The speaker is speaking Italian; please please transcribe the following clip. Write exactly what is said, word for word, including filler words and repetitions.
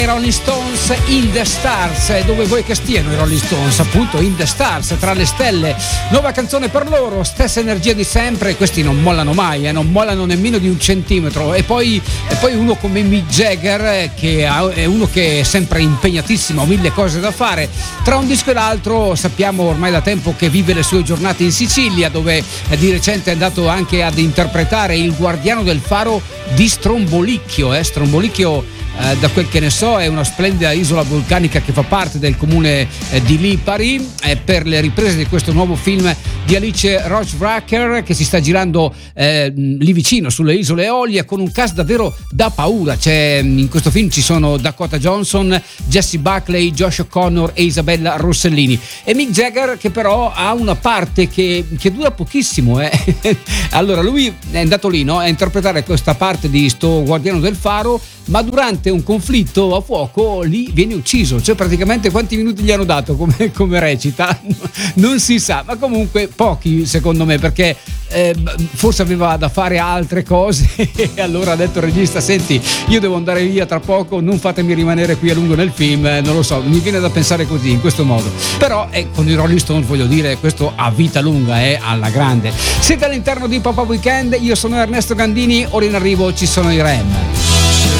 Rolling Stones in the Stars, dove vuoi che stiano i Rolling Stones? Appunto in the Stars, tra le stelle. Nuova canzone per loro, stessa energia di sempre, questi non mollano mai, eh, non mollano nemmeno di un centimetro. E poi, e poi uno come Mick Jagger, che è uno che è sempre impegnatissimo, ha mille cose da fare. Tra un disco e l'altro sappiamo ormai da tempo che vive le sue giornate in Sicilia, dove di recente è andato anche ad interpretare il guardiano del faro di Strombolicchio. Eh? Strombolicchio, Eh, da quel che ne so, è una splendida isola vulcanica che fa parte del comune eh, di Lipari, eh, per le riprese di questo nuovo film di Alice Rohrwacher, che si sta girando eh, lì vicino sulle isole Eolie, con un cast davvero da paura. C'è, in questo film ci sono Dakota Johnson, Jessie Buckley, Josh O'Connor e Isabella Rossellini, e Mick Jagger, che però ha una parte che, che dura pochissimo. eh. Allora lui è andato lì, no, a interpretare questa parte di sto guardiano del faro, ma durante un conflitto a fuoco lì viene ucciso. Cioè praticamente quanti minuti gli hanno dato come, come recita non si sa, ma comunque pochi secondo me, perché eh, forse aveva da fare altre cose e allora ha detto il regista: senti, io devo andare via tra poco, non fatemi rimanere qui a lungo nel film. eh, non lo so, mi viene da pensare così, in questo modo. Però eh, con i Rolling Stones, voglio dire, questo a vita lunga, è eh, alla grande. Siete all'interno di Pop-Up Weekend, io sono Ernesto Gandini, ora in arrivo ci sono i Rem.